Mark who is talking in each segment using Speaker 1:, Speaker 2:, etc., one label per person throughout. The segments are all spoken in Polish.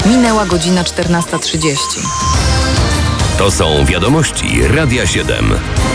Speaker 1: Minęła godzina 14:30.
Speaker 2: To są wiadomości Radia 7.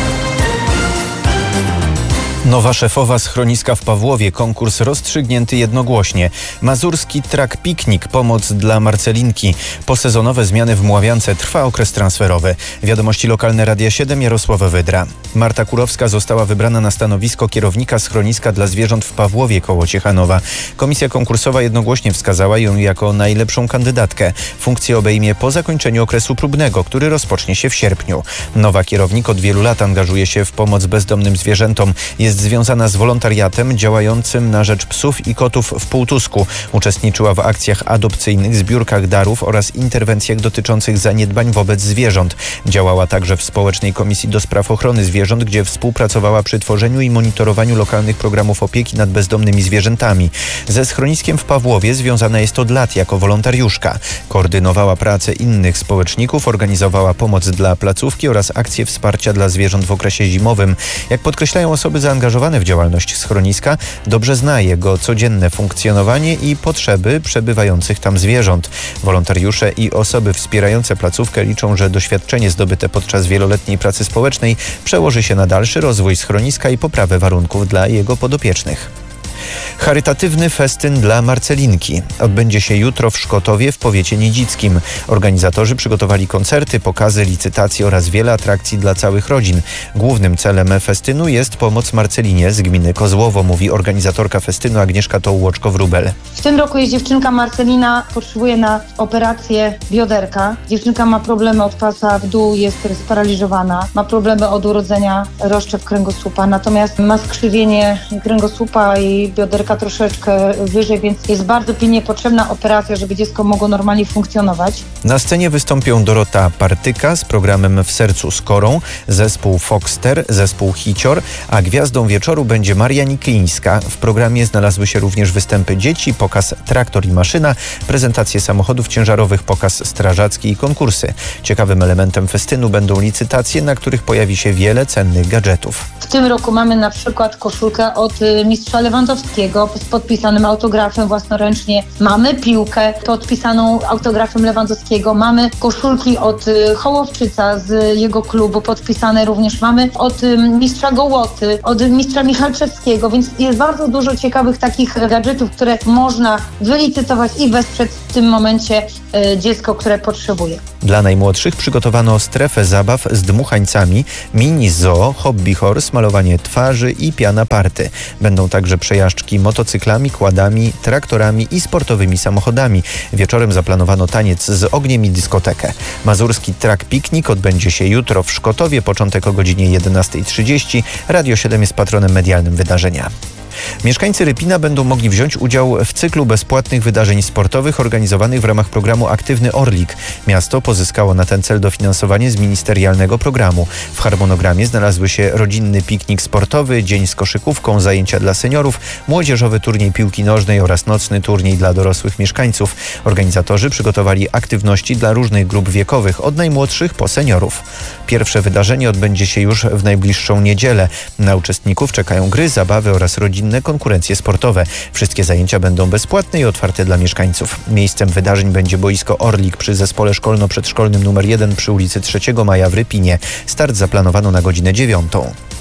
Speaker 3: Nowa szefowa schroniska w Pawłowie. Konkurs rozstrzygnięty jednogłośnie. Mazurski Trak Piknik. Pomoc dla Marcelinki. Posezonowe zmiany w Mławiance. Trwa okres transferowy. Wiadomości lokalne Radia 7. Jarosław Wydra. Marta Kurowska została wybrana na stanowisko kierownika schroniska dla zwierząt w Pawłowie koło Ciechanowa. Komisja konkursowa jednogłośnie wskazała ją jako najlepszą kandydatkę. Funkcję obejmie po zakończeniu okresu próbnego, który rozpocznie się w sierpniu. Nowa kierownik od wielu lat angażuje się w pomoc bezdomnym zwierzętom. Jest związana z wolontariatem działającym na rzecz psów i kotów w Półtusku. Uczestniczyła w akcjach adopcyjnych, zbiórkach darów oraz interwencjach dotyczących zaniedbań wobec zwierząt. Działała także w Społecznej Komisji do Spraw Ochrony Zwierząt, gdzie współpracowała przy tworzeniu i monitorowaniu lokalnych programów opieki nad bezdomnymi zwierzętami. Ze schroniskiem w Pawłowie związana jest od lat jako wolontariuszka. Koordynowała pracę innych społeczników, organizowała pomoc dla placówki oraz akcje wsparcia dla zwierząt w okresie zimowym. Jak podkreślają osoby zaangażowane w działalność schroniska, dobrze zna jego codzienne funkcjonowanie i potrzeby przebywających tam zwierząt. Wolontariusze i osoby wspierające placówkę liczą, że doświadczenie zdobyte podczas wieloletniej pracy społecznej przełoży się na dalszy rozwój schroniska i poprawę warunków dla jego podopiecznych. Charytatywny festyn dla Marcelinki odbędzie się jutro w Szkotowie w powiecie niedzickim. Organizatorzy przygotowali koncerty, pokazy, licytacje oraz wiele atrakcji dla całych rodzin. Głównym celem festynu jest pomoc Marcelinie z gminy Kozłowo, mówi organizatorka festynu Agnieszka Tołłoczko-Wróbel.
Speaker 4: W tym roku jest dziewczynka Marcelina, potrzebuje na operację bioderka. Dziewczynka ma problemy od pasa w dół, jest sparaliżowana, ma problemy od urodzenia rozszczep kręgosłupa, natomiast ma skrzywienie kręgosłupa i bioderka troszeczkę wyżej, więc jest bardzo pilnie potrzebna operacja, żeby dziecko mogło normalnie funkcjonować.
Speaker 3: Na scenie wystąpią Dorota Partyka z programem W sercu z Korą, zespół Foxter, zespół Hicior, a gwiazdą wieczoru będzie Maria Niklińska. W programie znalazły się również występy dzieci, pokaz Traktor i maszyna, prezentacje samochodów ciężarowych, pokaz strażacki i konkursy. Ciekawym elementem festynu będą licytacje, na których pojawi się wiele cennych gadżetów.
Speaker 4: W tym roku mamy na przykład koszulkę od mistrza Lewandowskiego z podpisanym autografem własnoręcznie. Mamy piłkę podpisaną autografem Lewandowskiego. Mamy koszulki od Hołowczyca z jego klubu podpisane również. Mamy od mistrza Gołoty, od mistrza Michalczewskiego, więc jest bardzo dużo ciekawych takich gadżetów, które można wylicytować i wesprzeć w tym momencie dziecko, które potrzebuje.
Speaker 3: Dla najmłodszych przygotowano strefę zabaw z dmuchańcami, mini zoo, hobby horse, malowanie twarzy i piana party. Będą także przejażdżki motocyklami, quadami, traktorami i sportowymi samochodami. Wieczorem zaplanowano taniec z ogniem i dyskotekę. Mazurski Trak Piknik odbędzie się jutro w Szkotowie, początek o godzinie 11:30. Radio 7 jest patronem medialnym wydarzenia. Mieszkańcy Rypina będą mogli wziąć udział w cyklu bezpłatnych wydarzeń sportowych organizowanych w ramach programu Aktywny Orlik. Miasto pozyskało na ten cel dofinansowanie z ministerialnego programu. W harmonogramie znalazły się rodzinny piknik sportowy, dzień z koszykówką, zajęcia dla seniorów, młodzieżowy turniej piłki nożnej oraz nocny turniej dla dorosłych mieszkańców. Organizatorzy przygotowali aktywności dla różnych grup wiekowych, od najmłodszych po seniorów. Pierwsze wydarzenie odbędzie się już w najbliższą niedzielę. Na uczestników czekają gry, zabawy oraz rodzinne konkurencje sportowe. Wszystkie zajęcia będą bezpłatne i otwarte dla mieszkańców. Miejscem wydarzeń będzie boisko Orlik przy zespole szkolno-przedszkolnym nr 1 przy ulicy 3 Maja w Rypinie. Start zaplanowano na godzinę 9.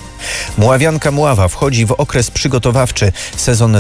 Speaker 3: Mławianka Mława wchodzi w okres przygotowawczy. Sezon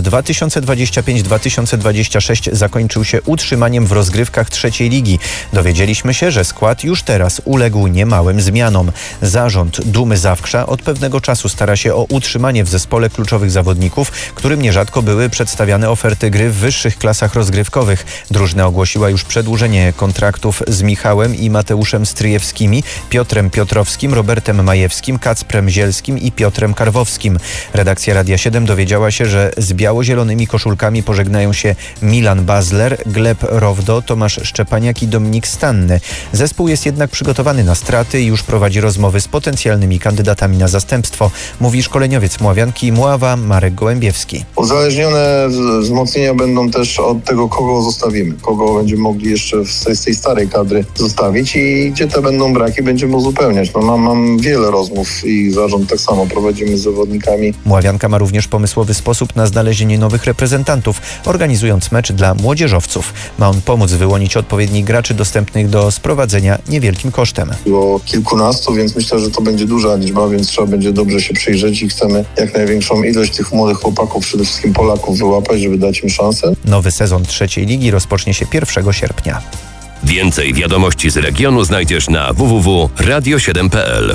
Speaker 3: 2025-2026 zakończył się utrzymaniem w rozgrywkach trzeciej ligi. Dowiedzieliśmy się, że skład już teraz uległ niemałym zmianom. Zarząd Dumy Zawkrza od pewnego czasu stara się o utrzymanie w zespole kluczowych zawodników, którym nierzadko były przedstawiane oferty gry w wyższych klasach rozgrywkowych. Drużyna ogłosiła już przedłużenie kontraktów z Michałem i Mateuszem Stryjewskimi, Piotrem Piotrowskim, Robertem Majewskim, Kacprem Zielskim i Piotrem Karwowskim. Redakcja Radia 7 dowiedziała się, że z biało-zielonymi koszulkami pożegnają się Milan Bazler, Gleb Rowdo, Tomasz Szczepaniak i Dominik Stanny. Zespół jest jednak przygotowany na straty i już prowadzi rozmowy z potencjalnymi kandydatami na zastępstwo, mówi szkoleniowiec Mławianki Mława Marek Gołębiewski.
Speaker 5: Uzależnione wzmocnienia będą też od tego, kogo zostawimy, kogo będziemy mogli jeszcze z tej starej kadry zostawić i gdzie te będą braki, będziemy uzupełniać. Mam wiele rozmów i zarząd tak samo samo prowadzimy z zawodnikami.
Speaker 3: Mławianka ma również pomysłowy sposób na znalezienie nowych reprezentantów, organizując mecz dla młodzieżowców. Ma on pomóc wyłonić odpowiednich graczy dostępnych do sprowadzenia niewielkim kosztem.
Speaker 5: Było kilkunastu, więc myślę, że to będzie duża liczba, więc trzeba będzie dobrze się przyjrzeć i chcemy jak największą ilość tych młodych chłopaków, przede wszystkim Polaków, wyłapać, żeby dać im szansę.
Speaker 3: Nowy sezon trzeciej ligi rozpocznie się 1 sierpnia.
Speaker 2: Więcej wiadomości z regionu znajdziesz na www.radio7.pl.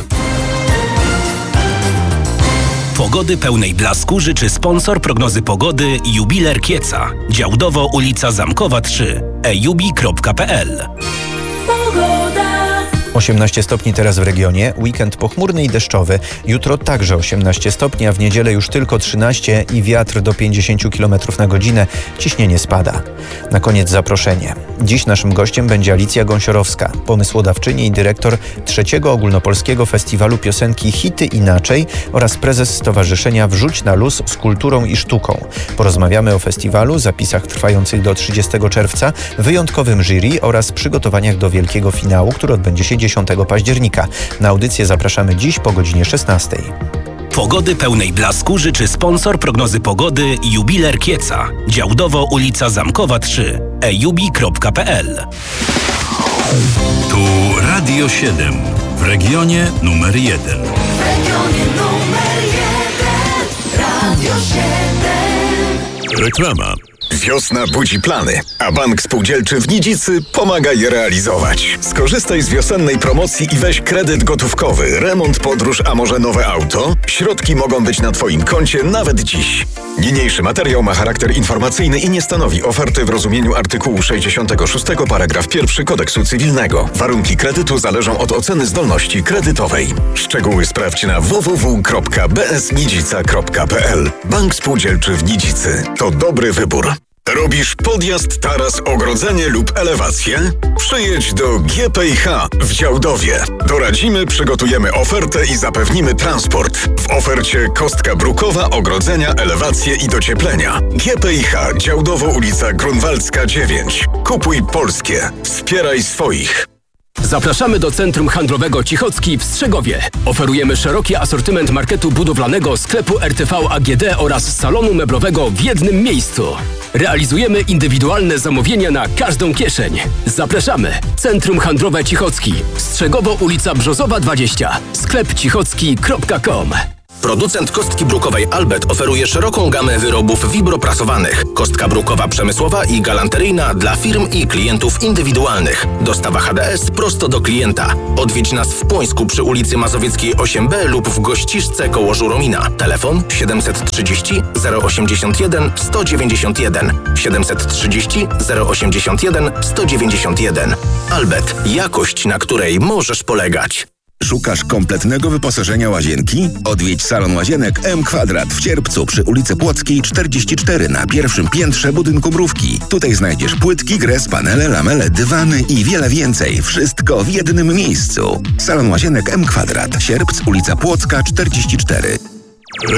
Speaker 6: Pogody pełnej blasku życzy sponsor prognozy pogody Jubiler Kieca. Działdowo ulica Zamkowa 3. ejubi.pl.
Speaker 3: 18 stopni teraz w regionie, weekend pochmurny i deszczowy. Jutro także 18 stopni, a w niedzielę już tylko 13 i wiatr do 50 km na godzinę. Ciśnienie spada. Na koniec zaproszenie. Dziś naszym gościem będzie Alicja Gąsiorowska, pomysłodawczyni i dyrektor trzeciego ogólnopolskiego festiwalu piosenki Hity Inaczej oraz prezes Stowarzyszenia Wrzuć na luz z kulturą i sztuką. Porozmawiamy o festiwalu, zapisach trwających do 30 czerwca, wyjątkowym jury oraz przygotowaniach do wielkiego finału, który odbędzie się 10 października. Na audycję zapraszamy dziś po godzinie 16.
Speaker 6: Pogody pełnej blasku życzy sponsor prognozy pogody Jubiler Kieca. Działdowo ulica Zamkowa 3. ejubi.pl.
Speaker 7: Tu Radio 7 w regionie numer 1.
Speaker 8: W regionie numer 1 Radio 7.
Speaker 7: Reklama.
Speaker 9: Wiosna budzi plany, a Bank Spółdzielczy w Nidzicy pomaga je realizować. Skorzystaj z wiosennej promocji i weź kredyt gotówkowy, remont, podróż, a może nowe auto? Środki mogą być na Twoim koncie nawet dziś. Niniejszy materiał ma charakter informacyjny i nie stanowi oferty w rozumieniu artykułu 66 paragraf 1 Kodeksu Cywilnego. Warunki kredytu zależą od oceny zdolności kredytowej. Szczegóły sprawdź na www.bsnidzica.pl. Bank Spółdzielczy w Nidzicy. To dobry wybór. Robisz podjazd, taras, ogrodzenie lub elewację? Przyjedź do GPIH w Działdowie. Doradzimy, przygotujemy ofertę i zapewnimy transport. W ofercie kostka brukowa, ogrodzenia, elewacje i docieplenia. GPIH Działdowo ulica Grunwaldzka 9. Kupuj polskie. Wspieraj swoich.
Speaker 10: Zapraszamy do Centrum Handlowego Cichocki w Strzegowie. Oferujemy szeroki asortyment marketu budowlanego, sklepu RTV AGD oraz salonu meblowego w jednym miejscu. Realizujemy indywidualne zamówienia na każdą kieszeń. Zapraszamy. Centrum Handlowe Cichocki. Strzegowo ulica Brzozowa 20. Sklep cichocki.com.
Speaker 6: Producent kostki brukowej Albert oferuje szeroką gamę wyrobów wibroprasowanych. Kostka brukowa przemysłowa i galanteryjna dla firm i klientów indywidualnych. Dostawa HDS prosto do klienta. Odwiedź nas w Płońsku przy ulicy Mazowieckiej 8B lub w Gościszce koło Żuromina. Telefon 730 081 191 730 081 191. Albert. Jakość, na której możesz polegać.
Speaker 11: Szukasz kompletnego wyposażenia łazienki? Odwiedź salon łazienek M Kwadrat w Cierpcu przy ulicy Płockiej 44 na pierwszym piętrze budynku Mrówki. Tutaj znajdziesz płytki, gres, panele, lamele, dywany i wiele więcej. Wszystko w jednym miejscu. Salon łazienek M Kwadrat. Sierpc, ulica Płocka 44.